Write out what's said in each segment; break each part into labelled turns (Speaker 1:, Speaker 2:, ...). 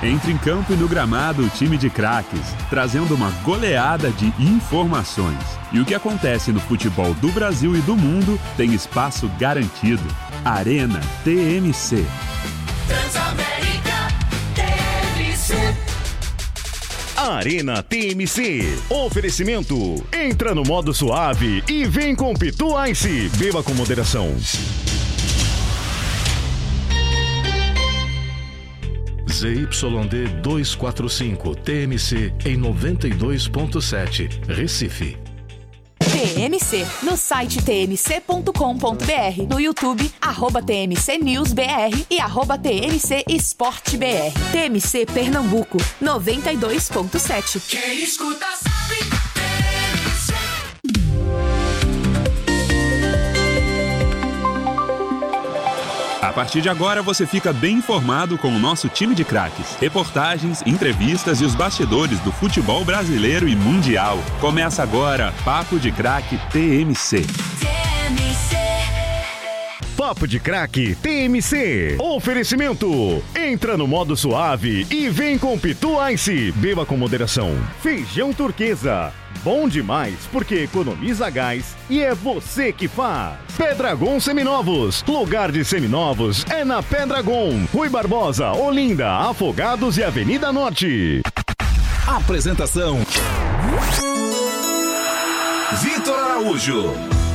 Speaker 1: Entra em campo e no gramado o time de craques, trazendo uma goleada de informações. E o que acontece no futebol do Brasil e do mundo tem espaço garantido. Arena TMC.
Speaker 2: Transamérica TMC.
Speaker 3: Arena TMC. Oferecimento. Entra no modo suave e vem com Pitu Ice. Beba com moderação. ZYD 245 TMC em 92.7 Recife.
Speaker 4: TMC, no site tmc.com.br, no YouTube, @TMCNewsBR e @TMCEsporteBR. TMC Pernambuco, 92.7.
Speaker 2: Quem escuta sabe, TMC.
Speaker 1: A partir de agora você fica bem informado com o nosso time de craques. Reportagens, entrevistas e os bastidores do futebol brasileiro e mundial. Começa agora Papo de Craque TMC.
Speaker 3: Papo de Craque TMC. Oferecimento. Entra no modo suave e vem com Pitu Ice. Beba com moderação. Feijão turquesa. Bom demais porque economiza gás e é você que faz. Pedragon Seminovos. Lugar de seminovos é na Pedragon. Rui Barbosa, Olinda, Afogados e Avenida Norte.
Speaker 5: Apresentação: Vitor Araújo.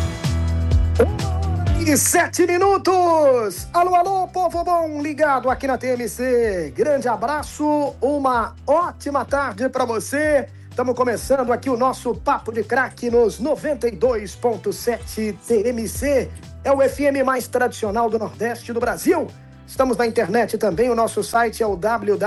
Speaker 6: E 7 minutos! Alô, alô, povo bom ligado aqui na TMC. Grande abraço, uma ótima tarde pra você. Estamos começando aqui o nosso Papo de Craque nos 92.7 TMC. É o FM mais tradicional do Nordeste do Brasil. Estamos na internet também, o nosso site é o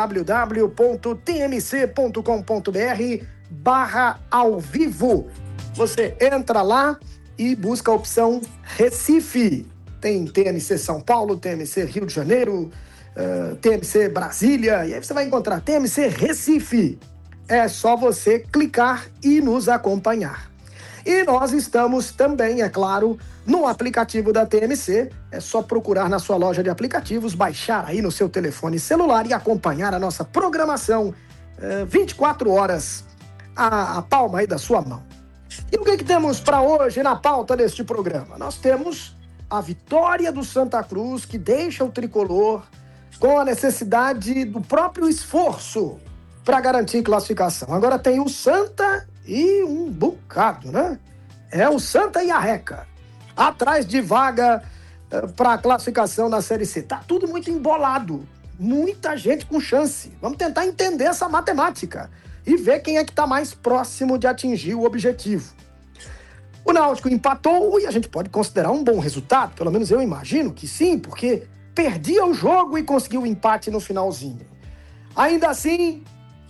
Speaker 6: www.tmc.com.br/ao vivo. Você entra lá e busca a opção Recife. Tem TMC São Paulo, TMC Rio de Janeiro, TMC Brasília, e aí você vai encontrar TMC Recife. É só você clicar e nos acompanhar. E nós estamos também, é claro, no aplicativo da TMC. É só procurar na sua loja de aplicativos, baixar aí no seu telefone celular e acompanhar a nossa programação 24 horas, a palma aí da sua mão. E o que temos para hoje na pauta deste programa? Nós temos a vitória do Santa Cruz, que deixa o tricolor com a necessidade do próprio esforço para garantir classificação. Agora tem o Santa e um bocado, né? É o Santa e a Reca, atrás de vaga para a classificação na Série C. Tá tudo muito embolado, muita gente com chance. Vamos tentar entender essa matemática e ver quem é que está mais próximo de atingir o objetivo. O Náutico empatou e a gente pode considerar um bom resultado, pelo menos eu imagino que sim, porque perdia o jogo e conseguiu o empate no finalzinho. Ainda assim,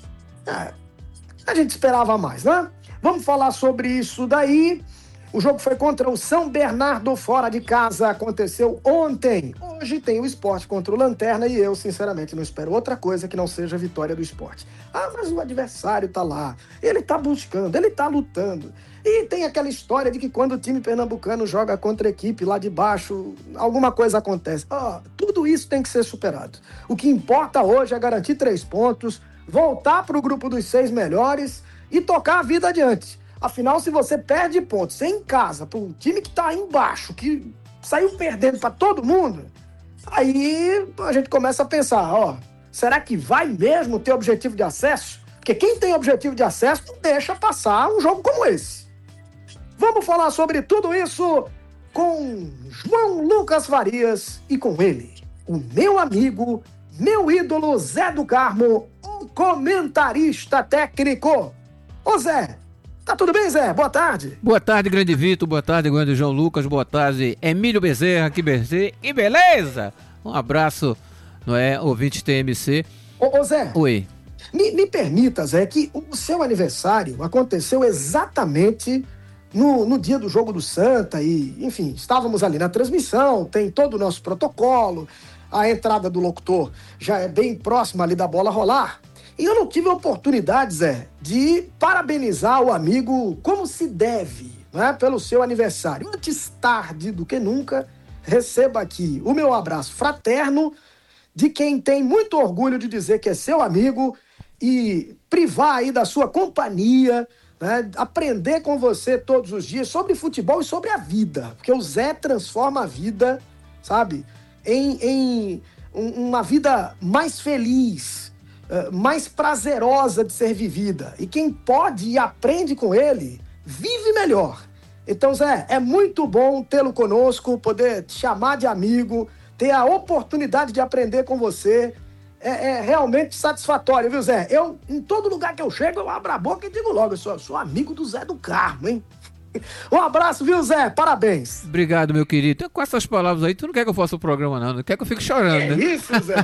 Speaker 6: a gente esperava mais, né? Vamos falar sobre isso daí. O jogo foi contra o São Bernardo fora de casa, aconteceu ontem. Hoje tem o Sport contra o Lanterna e eu, sinceramente, não espero outra coisa que não seja a vitória do Sport. Mas o adversário tá lá, ele tá buscando, ele tá lutando. E tem aquela história de que quando o time pernambucano joga contra a equipe lá de baixo, alguma coisa acontece. Tudo isso tem que ser superado. O que importa hoje é garantir 3 pontos, voltar para o grupo dos 6 melhores e tocar a vida adiante. Afinal, se você perde pontos em casa para um time que está aí embaixo, que saiu perdendo para todo mundo, aí a gente começa a pensar, será que vai mesmo ter objetivo de acesso? Porque quem tem objetivo de acesso não deixa passar um jogo como esse. Vamos falar sobre tudo isso com João Lucas Farias e com ele, o meu amigo, meu ídolo Zé do Carmo, o comentarista técnico. Ô Zé, tá tudo bem, Zé? Boa tarde.
Speaker 7: Boa tarde, grande Vitor. Boa tarde, grande João Lucas. Boa tarde, Emílio Bezerra. Que beleza! Um abraço, ouvinte TMC.
Speaker 6: Ô Zé.
Speaker 7: Oi.
Speaker 6: Me permita, Zé, que o seu aniversário aconteceu exatamente no dia do jogo do Santa e, enfim, estávamos ali na transmissão, tem todo o nosso protocolo, a entrada do locutor já é bem próxima ali da bola rolar. E eu não tive a oportunidade, Zé, de parabenizar o amigo como se deve, né, pelo seu aniversário. Antes tarde do que nunca, receba aqui o meu abraço fraterno de quem tem muito orgulho de dizer que é seu amigo e privar aí da sua companhia, né? Aprender com você todos os dias sobre futebol e sobre a vida, porque o Zé transforma a vida, sabe, em uma vida mais feliz, mais prazerosa de ser vivida. E quem pode e aprende com ele, vive melhor. Então, Zé, é muito bom tê-lo conosco, poder te chamar de amigo, ter a oportunidade de aprender com você. É realmente satisfatório, viu, Zé? Eu, em todo lugar que eu chego, eu abro a boca e digo logo, eu sou amigo do Zé do Carmo, hein? Um abraço, viu, Zé? Parabéns.
Speaker 7: Obrigado, meu querido. Com essas palavras aí, tu não quer que eu faça o programa, não quer que eu fique chorando, né?
Speaker 6: Isso, Zé.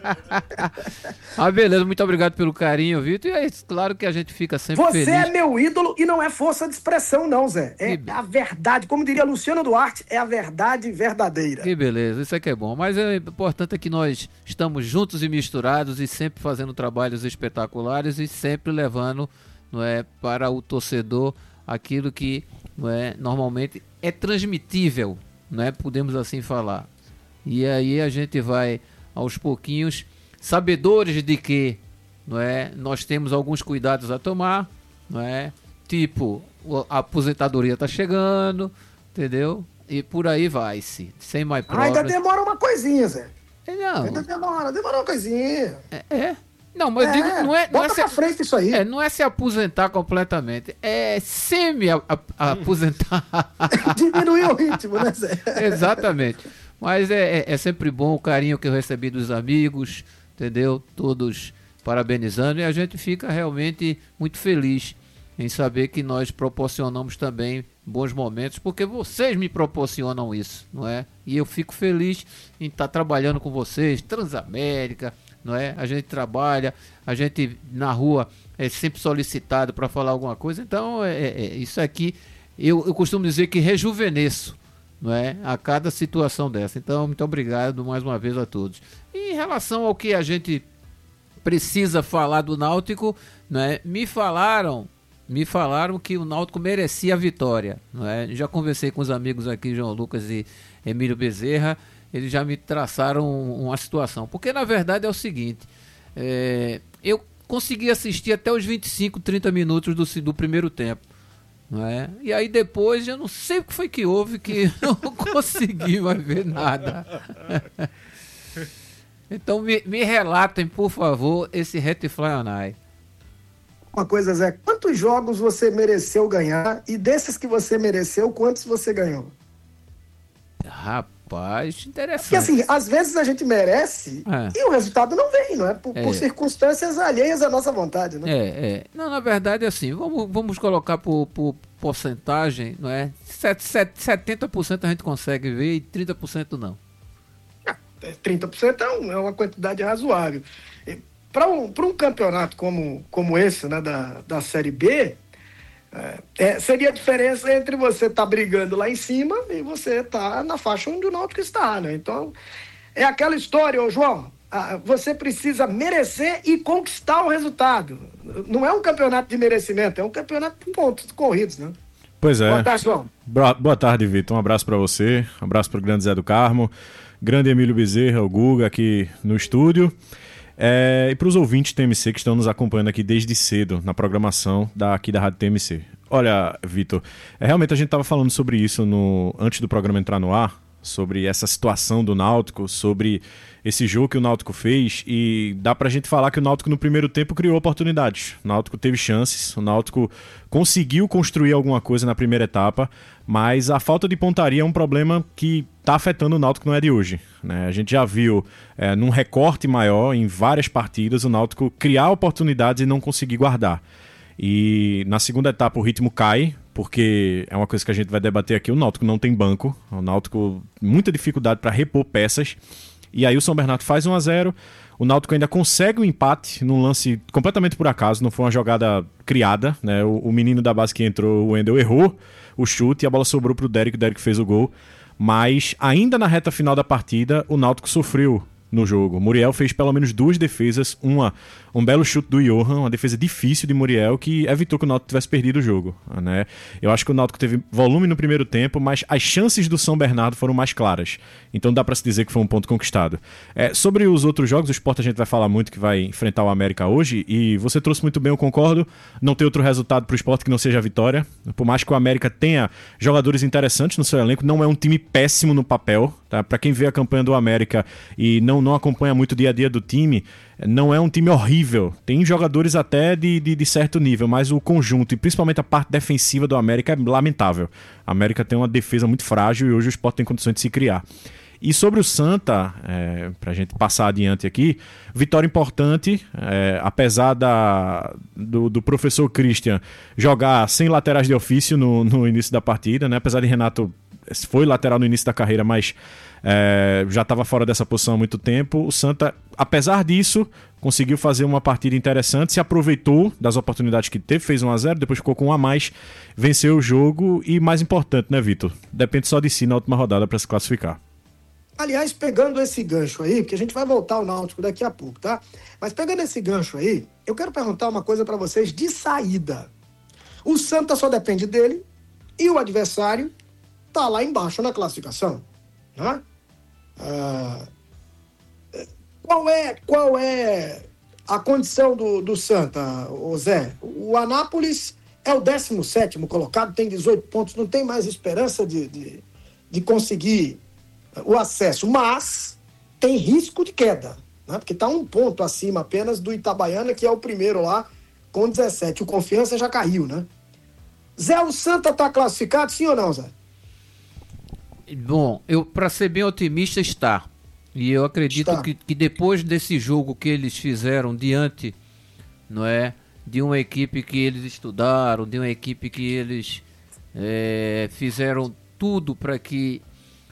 Speaker 7: Beleza, muito obrigado pelo carinho, Vitor. E é claro que a gente fica sempre
Speaker 6: Você
Speaker 7: feliz.
Speaker 6: é meu ídolo e não é força de expressão, não, Zé. É a verdade. Como diria Luciano Duarte, é a verdade verdadeira.
Speaker 7: Que beleza, isso aqui é bom. Mas o importante é que nós estamos juntos e misturados e sempre fazendo trabalhos espetaculares e sempre levando, não é, para o torcedor aquilo que, não é, normalmente é transmitível, não é? Podemos assim falar. E aí a gente vai aos pouquinhos, sabedores de que, não é, nós temos alguns cuidados a tomar, não é? Tipo, a aposentadoria está chegando, entendeu? E por aí vai-se, sem mais problemas.
Speaker 6: Ainda demora uma coisinha, Zé.
Speaker 7: Não.
Speaker 6: Ainda demora uma coisinha.
Speaker 7: Não, mas eu digo, não é
Speaker 6: Bota pra frente isso aí.
Speaker 7: não é se aposentar completamente, é semi-aposentar.
Speaker 6: Diminuir o ritmo, né, Zé?
Speaker 7: Exatamente. Mas é sempre bom o carinho que eu recebi dos amigos, entendeu? Todos parabenizando, e a gente fica realmente muito feliz em saber que nós proporcionamos também bons momentos, porque vocês me proporcionam isso, não é? E eu fico feliz em estar trabalhando com vocês, Transamérica, não é? A gente trabalha, a gente na rua é sempre solicitado para falar alguma coisa, então isso aqui eu costumo dizer que rejuvenesço, não é? A cada situação dessa. Então, muito obrigado mais uma vez a todos. E em relação ao que a gente precisa falar do Náutico, não é? Me falaram que o Náutico merecia a vitória, não é? Já conversei com os amigos aqui, João Lucas e Emílio Bezerra, eles já me traçaram uma situação, porque na verdade é o seguinte, eu consegui assistir até os 25, 30 minutos do primeiro tempo, não é? E aí depois eu não sei o que foi que houve, que eu não consegui mais ver nada. Então me relatem, por favor, esse Retifly on Eye.
Speaker 6: Uma coisa, Zé, quantos jogos você mereceu ganhar? E desses que você mereceu, quantos você ganhou?
Speaker 7: Rapaz, interessante.
Speaker 6: Porque assim, às vezes a gente merece e o resultado não vem, não é? Por circunstâncias alheias à nossa vontade, né?
Speaker 7: Não, na verdade, assim, vamos colocar por porcentagem, não é? 70% a gente consegue ver e 30% não.
Speaker 6: 30% é uma quantidade razoável. Para um campeonato como esse, né, da Série B, seria a diferença entre você estar brigando lá em cima e você estar na faixa onde o Náutico está, né? Então, é aquela história, ô João, você precisa merecer e conquistar o resultado. Não é um campeonato de merecimento, é um campeonato de pontos corridos, né?
Speaker 8: Pois é.
Speaker 6: Boa tarde, João.
Speaker 8: Boa tarde, Vitor. Um abraço para você, um abraço para o grande Zé do Carmo, grande Emílio Bezerra, o Guga aqui no estúdio. E para os ouvintes TMC que estão nos acompanhando aqui desde cedo na programação aqui da Rádio TMC. Olha, Vitor, realmente a gente estava falando sobre isso antes do programa entrar no ar, sobre essa situação do Náutico, sobre esse jogo que o Náutico fez, e dá pra gente falar que o Náutico no primeiro tempo criou oportunidades. O Náutico teve chances, o Náutico conseguiu construir alguma coisa na primeira etapa, mas a falta de pontaria é um problema que está afetando o Náutico, não é de hoje, né? A gente já viu num recorte maior, em várias partidas, o Náutico criar oportunidades e não conseguir guardar. E na segunda etapa o ritmo cai, porque é uma coisa que a gente vai debater aqui, o Náutico não tem banco, o Náutico muita dificuldade para repor peças, e aí o São Bernardo faz 1-0, o Náutico ainda consegue um empate num lance completamente por acaso, não foi uma jogada criada, né? O menino da base que entrou, o Wendel, errou o chute e a bola sobrou pro Derek, o Derek fez o gol, mas ainda na reta final da partida o Náutico sofreu no jogo. Muriel fez pelo menos 2 defesas, um belo chute do Johan, uma defesa difícil de Muriel que evitou que o Náutico tivesse perdido o jogo, né? Eu acho que o Náutico teve volume no primeiro tempo, mas as chances do São Bernardo foram mais claras. Então dá para se dizer que foi um ponto conquistado. Sobre os outros jogos, o Sport a gente vai falar muito que vai enfrentar o América hoje, e você trouxe muito bem, eu concordo, não tem outro resultado pro Sport que não seja a vitória. Por mais que o América tenha jogadores interessantes no seu elenco, não é um time péssimo no papel, tá? Para quem vê a campanha do América e não acompanha muito o dia a dia do time, não é um time horrível. Tem jogadores até de certo nível, mas o conjunto e principalmente a parte defensiva do América é lamentável. A América tem uma defesa muito frágil e hoje o Sport tem condições de se criar. E sobre o Santa, pra gente passar adiante aqui, vitória importante, apesar do professor Christian jogar sem laterais de ofício no início da partida, né? Apesar de Renato foi lateral no início da carreira, mas já estava fora dessa posição há muito tempo. O Santa, apesar disso, conseguiu fazer uma partida interessante, se aproveitou das oportunidades que teve, fez 1-0, depois ficou com 1 a mais, venceu o jogo e, mais importante, né, Vitor? Depende só de si na última rodada para se classificar.
Speaker 6: Aliás, pegando esse gancho aí, porque a gente vai voltar ao Náutico daqui a pouco, tá? Mas pegando esse gancho aí, eu quero perguntar uma coisa para vocês de saída. O Santa só depende dele e o adversário tá lá embaixo na classificação, né? Qual é a condição do Santa, ô Zé? O Anápolis é o 17º colocado, tem 18 pontos, não tem mais esperança de conseguir o acesso, mas tem risco de queda, né? Porque está 1 ponto acima apenas do Itabaiana, que é o primeiro lá, com 17. O Confiança já caiu, né? Zé, o Santa está classificado, sim ou não, Zé?
Speaker 7: Bom, para ser bem otimista, está. E eu acredito que depois desse jogo que eles fizeram diante, não é, de uma equipe que eles estudaram, de uma equipe que eles fizeram tudo para que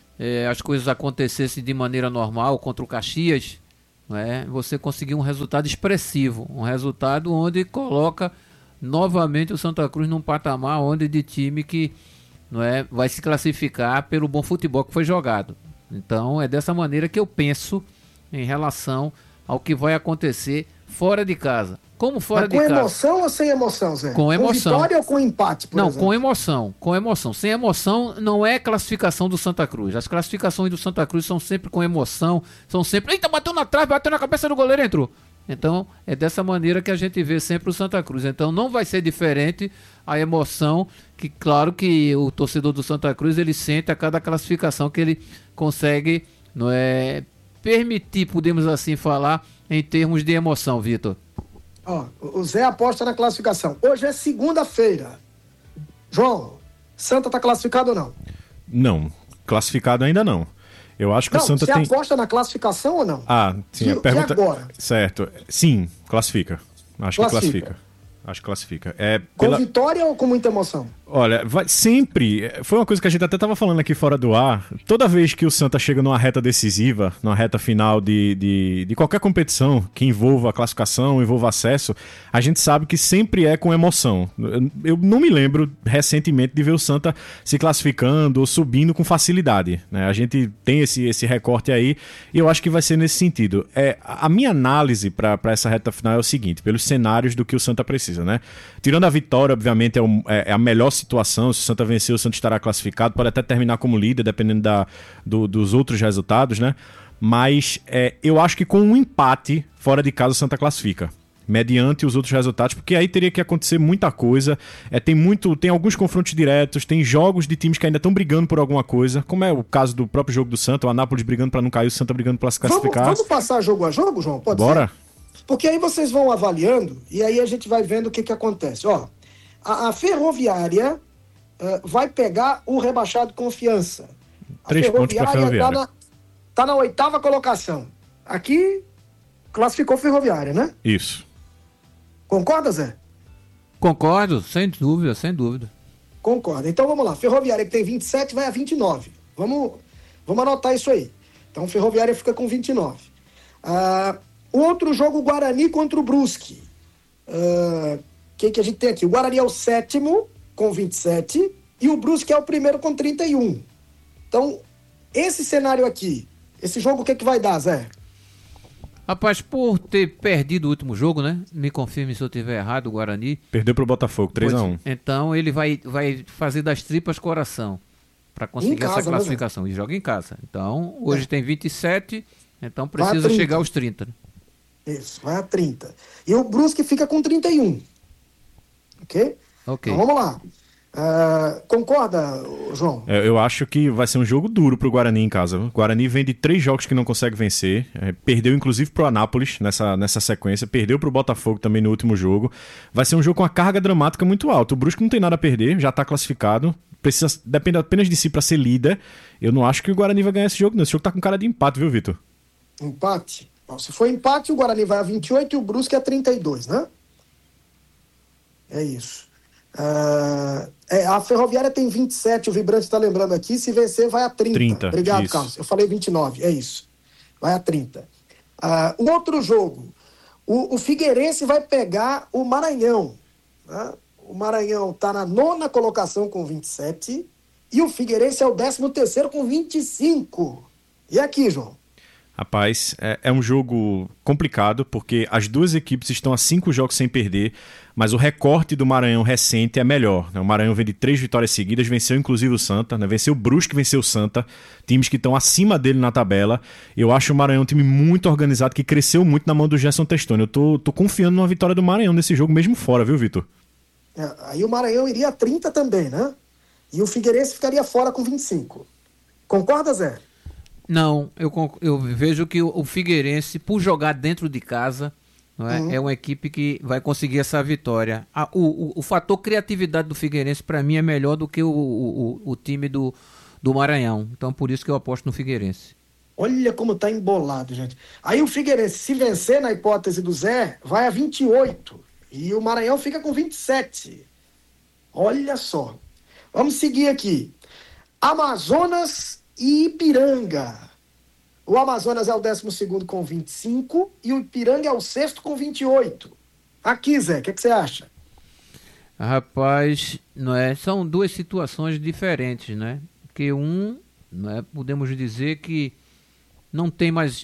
Speaker 7: as coisas acontecessem de maneira normal contra o Caxias, não é? Você conseguiu um resultado expressivo, um resultado onde coloca novamente o Santa Cruz num patamar onde de time que, não é, vai se classificar pelo bom futebol que foi jogado. Então é dessa maneira que eu penso em relação ao que vai acontecer fora de casa. Como fora de casa?
Speaker 6: Com emoção ou sem emoção, Zé?
Speaker 7: Com emoção.
Speaker 6: Com vitória ou com empate, por exemplo?
Speaker 7: Não, com emoção. Com emoção. Sem emoção não é classificação do Santa Cruz. As classificações do Santa Cruz são sempre com emoção, são sempre... Eita, bateu na trave, bateu na cabeça do goleiro, entrou. Então, é dessa maneira que a gente vê sempre o Santa Cruz. Então, não vai ser diferente a emoção, que claro que o torcedor do Santa Cruz, ele sente a cada classificação que ele consegue, não é, permitir, podemos assim falar, em termos de emoção, Vitor.
Speaker 6: Ó, o Zé aposta na classificação. Hoje é segunda-feira. João, Santa tá classificado ou não?
Speaker 8: Não, classificado ainda não. Eu acho que o Santa tem...
Speaker 6: Você aposta na classificação ou não?
Speaker 8: Ah, sim, a pergunta...
Speaker 6: agora?
Speaker 8: Certo. Sim, classifica. Acho que classifica. Acho que classifica.
Speaker 6: Com vitória ou com muita emoção?
Speaker 8: Olha, sempre... Foi uma coisa que a gente até estava falando aqui fora do ar. Toda vez que o Santa chega numa reta decisiva, numa reta final de qualquer competição que envolva a classificação, envolva acesso, a gente sabe que sempre é com emoção. Eu não me lembro recentemente de ver o Santa se classificando ou subindo com facilidade, né? A gente tem esse recorte aí e eu acho que vai ser nesse sentido. A minha análise para essa reta final é o seguinte, pelos cenários do que o Santa precisa, né? Tirando a vitória, obviamente, é a melhor situação. Se o Santa vencer, o Santa estará classificado, pode até terminar como líder, dependendo dos outros resultados, né? Mas eu acho que com um empate fora de casa o Santa classifica, mediante os outros resultados, porque aí teria que acontecer muita coisa. Tem alguns confrontos diretos, tem jogos de times que ainda estão brigando por alguma coisa, como é o caso do próprio jogo do Santa, o Anápolis brigando para não cair, o Santa brigando para se classificar.
Speaker 6: Vamos passar jogo a jogo, João? Pode
Speaker 8: Bora.
Speaker 6: ser? Porque aí vocês vão avaliando e aí a gente vai vendo o que acontece. Ó, a Ferroviária vai pegar o rebaixado Confiança.
Speaker 8: 3 pontos para a Ferroviária.
Speaker 6: Tá na 8ª colocação. Aqui classificou Ferroviária, né?
Speaker 8: Isso.
Speaker 6: Concorda, Zé?
Speaker 7: Concordo, sem dúvida, sem dúvida.
Speaker 6: Concorda. Então vamos lá. Ferroviária que tem 27 vai a 29. Vamos anotar isso aí. Então Ferroviária fica com 29. O outro jogo, Guarani contra o Brusque. Que a gente tem aqui? O Guarani é o 7º com 27 e o Brusque é o 1º com 31. Então, esse cenário aqui, esse jogo, o que vai dar, Zé?
Speaker 7: Rapaz, por ter perdido o último jogo, né? Me confirme se eu estiver errado, o Guarani.
Speaker 8: Perdeu pro Botafogo, 3-1.
Speaker 7: Então ele vai fazer das tripas coração para conseguir
Speaker 6: casa,
Speaker 7: essa
Speaker 6: né,
Speaker 7: classificação. E joga em casa. Então, hoje tem 27, então
Speaker 6: Vai a
Speaker 7: precisa
Speaker 6: 30.
Speaker 7: chegar aos 30. né?
Speaker 6: Isso, vai a 30. E o Brusque fica com 31. Ok?
Speaker 7: Ok.
Speaker 6: Então vamos lá. Concorda, João?
Speaker 8: Eu acho que vai ser um jogo duro pro Guarani em casa. O Guarani vem de 3 jogos que não consegue vencer. Perdeu inclusive pro Anápolis nessa sequência. Perdeu pro Botafogo também no último jogo. Vai ser um jogo com uma carga dramática muito alta. O Brusque não tem nada a perder, já tá classificado. Depende apenas de si para ser líder. Eu não acho que o Guarani vai ganhar esse jogo, não. Esse jogo tá com cara de empate, viu, Vitor?
Speaker 6: Empate? Bom, se for empate, o Guarani vai a 28 e o Brusque a 32, né? É isso. A Ferroviária tem 27, o Vibrante está lembrando aqui. Se vencer, vai a 30.
Speaker 8: 30,
Speaker 6: Obrigado,
Speaker 8: isso.
Speaker 6: Carlos. Eu falei 29, é isso. Vai a 30. O outro jogo, o Figueirense vai pegar o Maranhão. Né? O Maranhão está na 9ª colocação com 27 e o Figueirense é o 13º com 25. E aqui, João?
Speaker 8: Rapaz, é um jogo complicado, porque as duas equipes estão a 5 jogos sem perder, mas o recorte do Maranhão recente é melhor. Né? O Maranhão vem de 3 vitórias seguidas, venceu inclusive o Santa, né? Venceu o Brusque, venceu o Santa, times que estão acima dele na tabela. Eu acho o Maranhão um time muito organizado, que cresceu muito na mão do Gerson Testoni. Eu tô confiando numa vitória do Maranhão nesse jogo, mesmo fora, viu, Vitor?
Speaker 6: Aí o Maranhão iria a 30 também, né? E o Figueirense ficaria fora com 25. Concorda, Zé?
Speaker 7: Não, eu vejo que o Figueirense, por jogar dentro de casa, não é, é uma equipe que vai conseguir essa vitória. O fator criatividade do Figueirense, para mim, é melhor do que o time do Maranhão. Então, por isso que eu aposto no Figueirense.
Speaker 6: Olha como tá embolado, gente. Aí o Figueirense, se vencer na hipótese do Zé, vai a 28. E o Maranhão fica com 27. Olha só. Vamos seguir aqui. Amazonas e Ipiranga. O Amazonas é o 12º com 25 e o Ipiranga é o 6º com 28. Aqui, Zé, o que você acha?
Speaker 7: Rapaz, não é? São duas situações diferentes, né? Porque não é? Podemos dizer que não tem mais...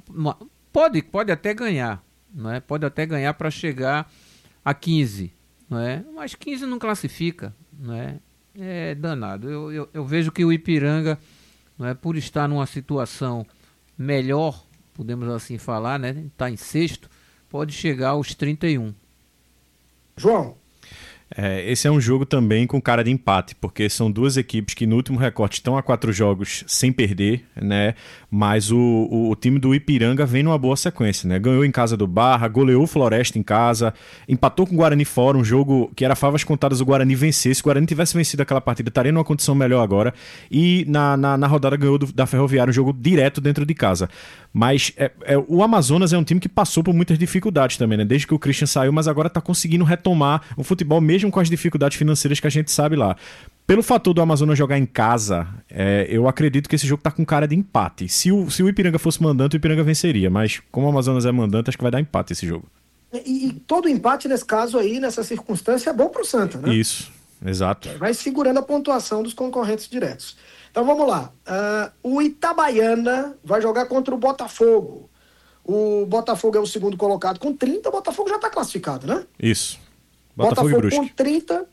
Speaker 7: Pode até ganhar, não é? Pode até ganhar para chegar a 15, não é? Mas 15 não classifica, não é? É danado. Eu vejo que o Ipiranga, não é, por estar numa situação melhor, podemos assim falar, né? Está em 6º, pode chegar aos 31.
Speaker 6: João?
Speaker 8: Esse é um jogo também com cara de empate, porque são duas equipes que no último recorte estão a 4 jogos sem perder, né? Mas o time do Ipiranga vem numa boa sequência, né? Ganhou em casa do Barra, goleou o Floresta em casa, empatou com o Guarani fora, um jogo que era favas contadas o Guarani vencer. Se o Guarani tivesse vencido aquela partida, estaria numa condição melhor agora. E na rodada ganhou da Ferroviária, um jogo direto dentro de casa. Mas o Amazonas é um time que passou por muitas dificuldades também, né? Desde que o Christian saiu, mas agora está conseguindo retomar o futebol, mesmo com as dificuldades financeiras que a gente sabe lá. Pelo fator do Amazonas jogar em casa, eu acredito que esse jogo está com cara de empate. Se o Ipiranga fosse mandante, o Ipiranga venceria. Mas como o Amazonas é mandante, acho que vai dar empate esse jogo.
Speaker 6: E todo empate nesse caso aí, nessa circunstância, é bom pro Santa, né?
Speaker 8: Isso, exato.
Speaker 6: Vai segurando a pontuação dos concorrentes diretos. Então vamos lá. O Itabaiana vai jogar contra o Botafogo. O Botafogo é o 2º colocado com 30. O Botafogo já está classificado, né?
Speaker 8: Isso. Botafogo e Brusque.
Speaker 6: Com 30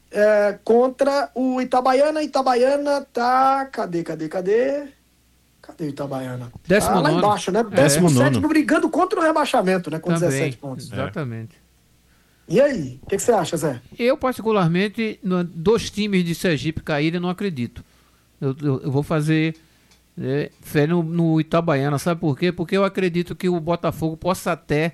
Speaker 6: contra o Itabaiana. Itabaiana tá... Cadê o Itabaiana? Tá lá embaixo, né? 17º, brigando contra o rebaixamento, né? Com
Speaker 7: Também,
Speaker 6: 17 pontos.
Speaker 7: Exatamente.
Speaker 6: E aí? O que você acha, Zé?
Speaker 7: Eu, particularmente, 2 times de Sergipe caírem, não acredito. Eu vou fazer fé no Itabaiana, sabe por quê? Porque eu acredito que o Botafogo possa até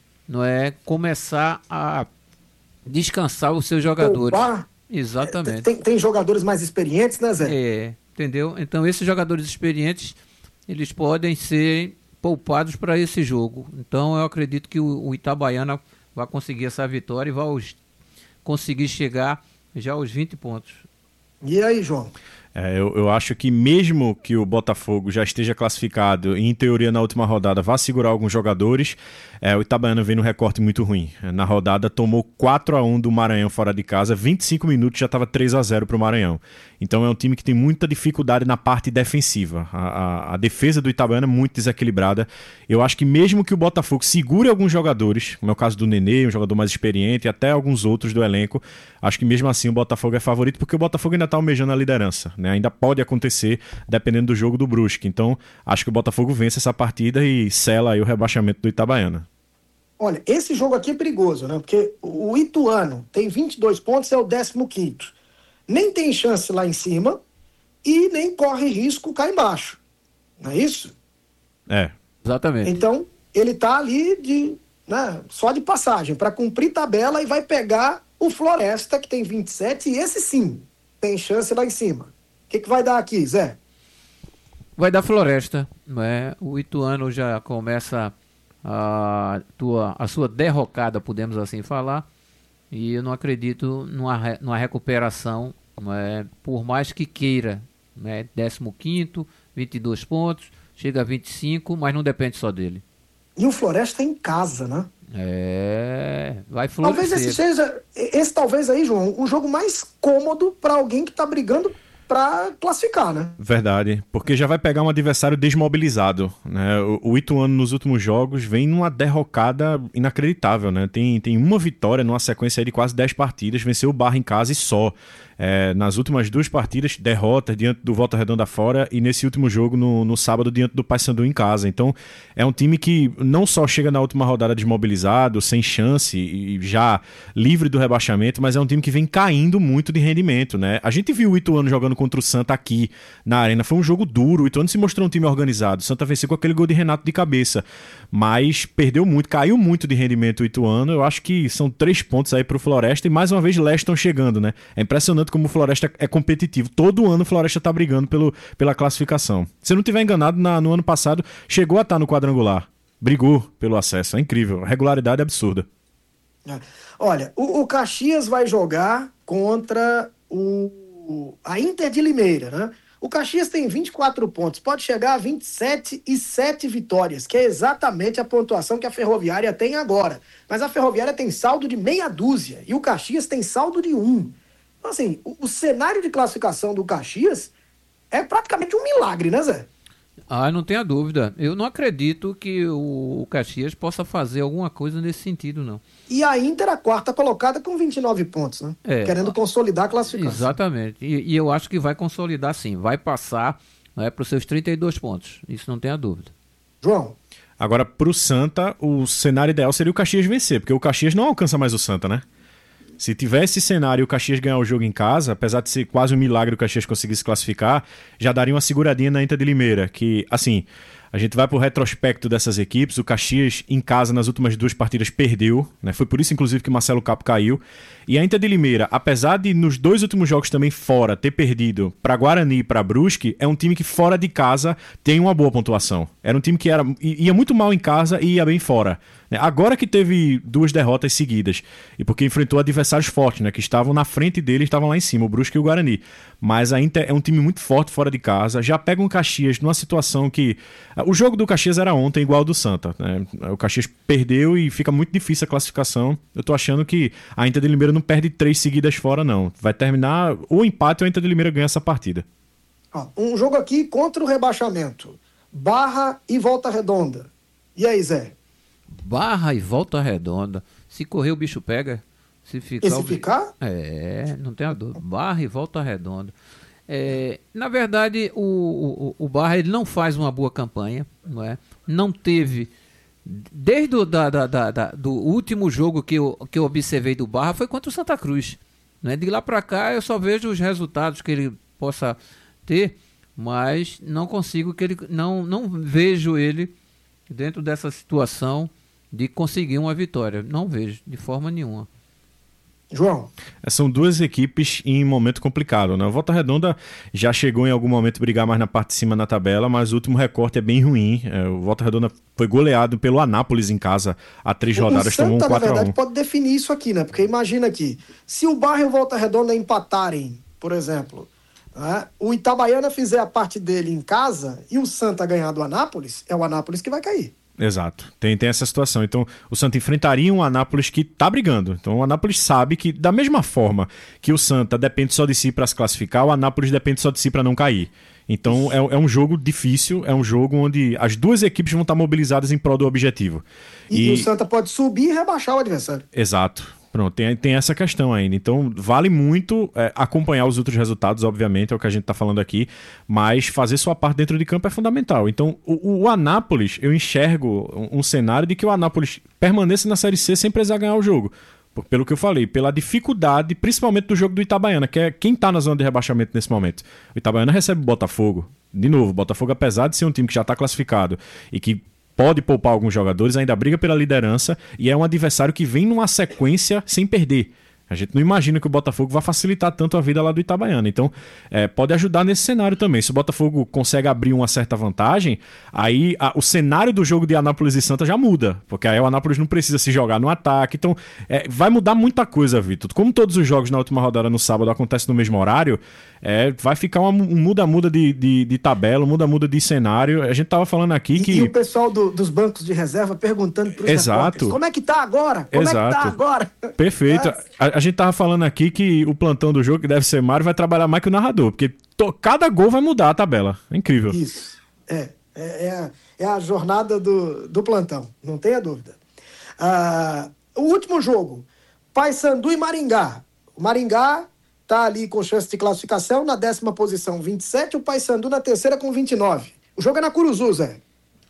Speaker 7: começar a descansar os seus jogadores.
Speaker 6: Opa.
Speaker 7: Exatamente.
Speaker 6: Tem jogadores mais experientes, né, Zé?
Speaker 7: Entendeu? Então esses jogadores experientes, eles podem ser poupados para esse jogo. Então eu acredito que o Itabaiana vai conseguir essa vitória e vai conseguir chegar já aos 20 pontos.
Speaker 6: E aí, João?
Speaker 8: Eu acho que mesmo que o Botafogo já esteja classificado e, em teoria, na última rodada vá segurar alguns jogadores, o Itabaiana vem no recorte muito ruim. Na rodada tomou 4-1 do Maranhão fora de casa, 25 minutos já estava 3-0 para o Maranhão. Então é um time que tem muita dificuldade na parte defensiva. A defesa do Itabaiana é muito desequilibrada. Eu acho que mesmo que o Botafogo segure alguns jogadores, como é o caso do Nenê, um jogador mais experiente, e até alguns outros do elenco, acho que mesmo assim o Botafogo é favorito, porque o Botafogo ainda está almejando a liderança, né? Ainda pode acontecer, dependendo do jogo do Brusque. Então acho que o Botafogo vence essa partida e sela aí o rebaixamento do Itabaiana.
Speaker 6: Olha, esse jogo aqui é perigoso, né? Porque o Ituano tem 22 pontos, é o 15º. Nem tem chance lá em cima e nem corre risco cá embaixo. Não é isso?
Speaker 8: É.
Speaker 7: Exatamente.
Speaker 6: Então, ele tá ali só de passagem, para cumprir tabela, e vai pegar o Floresta, que tem 27, e esse sim tem chance lá em cima. O que vai dar aqui, Zé?
Speaker 7: Vai dar Floresta, não é? O Ituano já começa a sua derrocada, podemos assim falar, e eu não acredito numa recuperação, não é? Por mais que queira, né? 15º, 22 pontos, chega a 25, mas não depende só dele.
Speaker 6: E o Floresta em casa, né?
Speaker 7: Vai florescer.
Speaker 6: Talvez esse seja, talvez aí, João, um jogo mais cômodo para alguém que tá brigando para classificar, né?
Speaker 8: Verdade, porque já vai pegar um adversário desmobilizado, né? O Ituano nos últimos jogos vem numa derrocada inacreditável, né? Tem uma vitória numa sequência aí de quase 10 partidas, venceu o Barra em casa e só. Nas últimas 2 partidas, derrotas diante do Volta Redonda fora, e nesse último jogo no sábado diante do Paysandu em casa. Então é um time que não só chega na última rodada desmobilizado, sem chance e já livre do rebaixamento, mas é um time que vem caindo muito de rendimento, né? A gente viu o Ituano jogando contra o Santa aqui na Arena, foi um jogo duro, o Ituano se mostrou um time organizado, o Santa venceu com aquele gol de Renato de cabeça, mas perdeu muito, caiu muito de rendimento o Ituano. Eu acho que são 3 pontos aí pro Floresta, e mais uma vez Leston chegando, né? É impressionante como o Floresta é competitivo. Todo ano o Floresta tá brigando pela classificação. Se eu não estiver enganado, no ano passado chegou a estar no quadrangular. Brigou pelo acesso. É incrível. A regularidade é absurda.
Speaker 6: Olha, o Caxias vai jogar contra a Inter de Limeira, né? O Caxias tem 24 pontos, pode chegar a 27 e 7 vitórias, que é exatamente a pontuação que a Ferroviária tem agora. Mas a Ferroviária tem saldo de meia dúzia e o Caxias tem saldo de 1. Então, assim, o cenário de classificação do Caxias é praticamente um milagre, né, Zé?
Speaker 7: Não tenha dúvida. Eu não acredito que o Caxias possa fazer alguma coisa nesse sentido, não.
Speaker 6: E a Inter, a 4ª colocada, com 29 pontos, né? Querendo consolidar a classificação.
Speaker 7: Exatamente. E eu acho que vai consolidar, sim. Vai passar, né, para os seus 32 pontos. Isso não tenha dúvida.
Speaker 6: João?
Speaker 8: Agora, pro Santa, o cenário ideal seria o Caxias vencer, porque o Caxias não alcança mais o Santa, né? Se tivesse cenário e o Caxias ganhar o jogo em casa, apesar de ser quase um milagre o Caxias conseguir se classificar, já daria uma seguradinha na Inter de Limeira, que, assim, a gente vai pro retrospecto dessas equipes. O Caxias em casa nas últimas 2 partidas perdeu, né? Foi por isso inclusive que Marcelo Capo caiu. E a Inter de Limeira, apesar de nos 2 últimos jogos também fora ter perdido para Guarani e para Brusque, é um time que fora de casa tem uma boa pontuação. Era um time que ia muito mal em casa e ia bem fora. Agora que teve 2 derrotas seguidas, e porque enfrentou adversários fortes, né, que estavam na frente dele, estavam lá em cima, o Brusque e o Guarani. Mas a Inter é um time muito forte fora de casa, já pega um Caxias numa situação que... O jogo do Caxias era ontem igual ao do Santa, né? O Caxias perdeu e fica muito difícil a classificação. Eu tô achando que a Inter de Limeira não perde 3 seguidas fora, não. Vai terminar o empate ou a Inter de Limeira ganha essa partida.
Speaker 6: Um jogo aqui contra o rebaixamento. Barra e Volta Redonda. E aí, Zé?
Speaker 7: Barra e Volta Redonda. Se correr, o bicho pega. Se ficar,
Speaker 6: e se ficar?
Speaker 7: Não tem a dúvida. Barra e Volta Redonda. Na verdade, o Barra ele não faz uma boa campanha, não é? Não teve. Desde do último jogo que eu observei do Barra foi contra o Santa Cruz. Né? De lá para cá eu só vejo os resultados que ele possa ter, mas não consigo não vejo ele dentro dessa situação de conseguir uma vitória. Não vejo, de forma nenhuma.
Speaker 6: João?
Speaker 8: São 2 equipes em momento complicado, né? O Volta Redonda já chegou em algum momento brigar mais na parte de cima na tabela, mas o último recorte é bem ruim. O Volta Redonda foi goleado pelo Anápolis em casa há 3 rodadas, tomou um 4-1.
Speaker 6: Na verdade, pode definir isso aqui, né? Porque imagina aqui, se o Barra e o Volta Redonda empatarem, por exemplo, né? O Itabaiana fizer a parte dele em casa e o Santa ganhar do Anápolis, é o Anápolis que vai cair.
Speaker 8: Exato, tem essa situação. Então, o Santa enfrentaria um Anápolis que tá brigando. Então, o Anápolis sabe que, da mesma forma que o Santa depende só de si para se classificar, o Anápolis depende só de si para não cair. Então, é um jogo difícil, é um jogo onde as duas equipes vão estar mobilizadas em prol do objetivo.
Speaker 6: E o Santa pode subir e rebaixar o adversário.
Speaker 8: Exato. Pronto, tem essa questão ainda. Então, vale muito acompanhar os outros resultados, obviamente, é o que a gente está falando aqui, mas fazer sua parte dentro de campo é fundamental. Então, o Anápolis, eu enxergo um cenário de que o Anápolis permaneça na Série C sem precisar ganhar o jogo. Pelo que eu falei, pela dificuldade, principalmente do jogo do Itabaiana, que é quem está na zona de rebaixamento nesse momento. O Itabaiana recebe o Botafogo. De novo, o Botafogo, apesar de ser um time que já está classificado e que pode poupar alguns jogadores, ainda briga pela liderança e é um adversário que vem numa sequência sem perder. A gente não imagina que o Botafogo vai facilitar tanto a vida lá do Itabaiana. Então, pode ajudar nesse cenário também. Se o Botafogo consegue abrir uma certa vantagem, aí o cenário do jogo de Anápolis e Santa já muda. Porque aí o Anápolis não precisa se jogar no ataque. Então, vai mudar muita coisa, Vitor. Como todos os jogos na última rodada no sábado acontecem no mesmo horário, vai ficar um muda-muda de tabela, um muda-muda de cenário. A gente tava falando aqui que...
Speaker 6: E o pessoal dos bancos de reserva perguntando para os repórteres, como é que tá agora? Como é que tá agora?
Speaker 8: Perfeito. A gente tava falando aqui que o plantão do jogo, que deve ser Mário, vai trabalhar mais que o narrador, porque cada gol vai mudar a tabela. É incrível.
Speaker 6: Isso. É a jornada do plantão, não tenha dúvida. O último jogo, Paysandu e Maringá. O Maringá tá ali com chance de classificação na 10ª posição, 27, o Paysandu na 3ª com 29. O jogo é na Curuzu, Zé.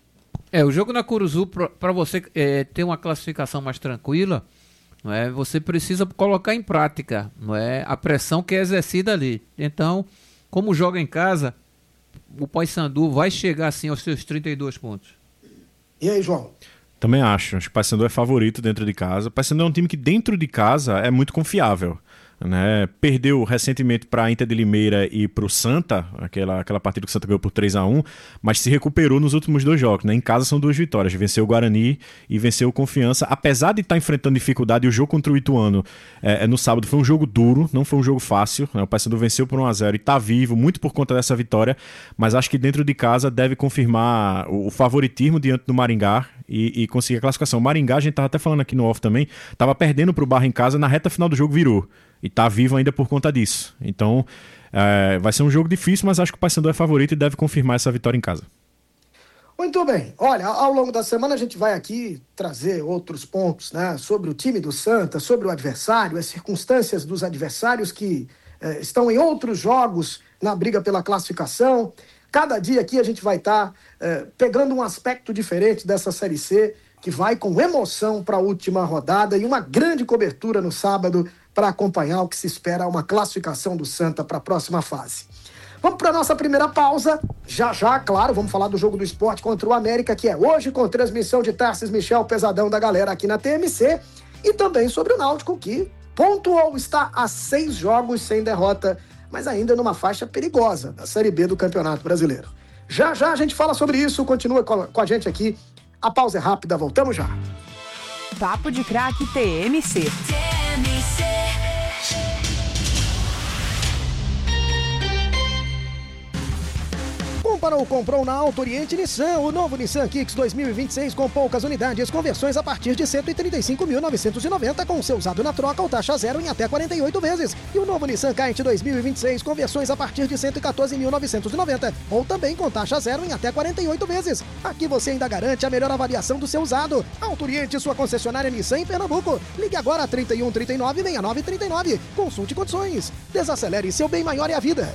Speaker 7: O jogo na Curuzu, para você ter uma classificação mais tranquila, não é? Você precisa colocar em prática, não é? A pressão que é exercida ali. Então, como joga em casa, o Paysandu vai chegar assim aos seus 32 pontos.
Speaker 6: E aí, João?
Speaker 8: Também acho que o Paysandu é favorito dentro de casa. O Paysandu é um time que dentro de casa é muito confiável, né? Perdeu recentemente para a Inter de Limeira e para o Santa, aquela partida que o Santa ganhou por 3-1, mas se recuperou nos últimos 2 jogos, né? Em casa são 2 vitórias, venceu o Guarani e venceu o Confiança, apesar de estar enfrentando dificuldade. O jogo contra o Ituano no sábado foi um jogo duro, não foi um jogo fácil, né? O Paysandu venceu por 1-0 e está vivo, muito por conta dessa vitória, mas acho que dentro de casa deve confirmar o favoritismo diante do Maringá e conseguir a classificação. O Maringá, a gente estava até falando aqui no off também, estava perdendo para o Barra em casa, na reta final do jogo virou. E tá vivo ainda por conta disso. Então, vai ser um jogo difícil, mas acho que o Paysandu é favorito e deve confirmar essa vitória em casa.
Speaker 6: Muito bem. Olha, ao longo da semana a gente vai aqui trazer outros pontos, né, sobre o time do Santa, sobre o adversário, as circunstâncias dos adversários que estão em outros jogos na briga pela classificação. Cada dia aqui a gente vai estar pegando um aspecto diferente dessa Série C, que vai com emoção para a última rodada e uma grande cobertura no sábado para acompanhar o que se espera uma classificação do Santa para a próxima fase. Vamos para a nossa primeira pausa. Já, claro, vamos falar do jogo do Sport contra o América, que é hoje, com transmissão de Tarcísio Michel, pesadão da galera aqui na TMC, e também sobre o Náutico, que pontuou, está a 6 jogos sem derrota, mas ainda numa faixa perigosa da Série B do Campeonato Brasileiro. Já a gente fala sobre isso, continua com a gente aqui. A pausa é rápida, voltamos já.
Speaker 4: Papo de Craque TMC.
Speaker 6: Comprou na Auto Oriente Nissan, o novo Nissan Kicks 2026 com poucas unidades, conversões a partir de 135.990 com seu usado na troca ou taxa zero em até 48 vezes. E o novo Nissan Kite 2026, conversões a partir de 114.990 ou também com taxa zero em até 48 vezes. Aqui você ainda garante a melhor avaliação do seu usado. Auto Oriente, sua concessionária Nissan em Pernambuco. Ligue agora a 31 39 69 39. Consulte condições. Desacelere, seu bem maior é a vida.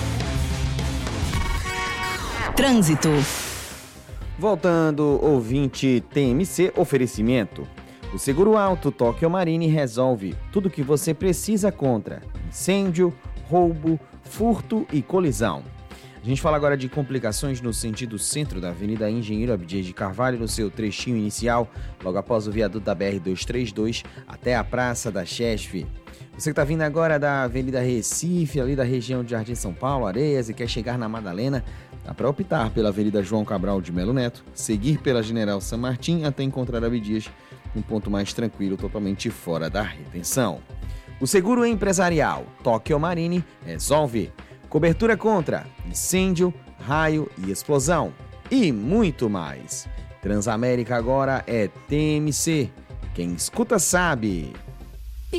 Speaker 4: Trânsito.
Speaker 9: Voltando, ouvinte TMC, oferecimento. O Seguro Alto Tóquio Marine resolve tudo o que você precisa contra incêndio, roubo, furto e colisão. A gente fala agora de complicações no sentido centro da Avenida Engenheiro Abdias de Carvalho, no seu trechinho inicial, logo após o viaduto da BR-232 até a Praça da Chesf. Você que está vindo agora da Avenida Recife, ali da região de Jardim São Paulo, Areias, e quer chegar na Madalena, dá para optar pela Avenida João Cabral de Melo Neto, seguir pela General San Martín até encontrar Abdias, um ponto mais tranquilo, totalmente fora da retenção. O seguro empresarial Tóquio Marine resolve cobertura contra incêndio, raio e explosão e muito mais. Transamérica agora é TMC. Quem escuta sabe.